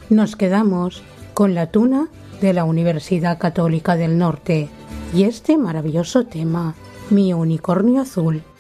Nos quedamos con la tuna de la Universidad Católica del Norte y este maravilloso tema, Mi unicornio azul.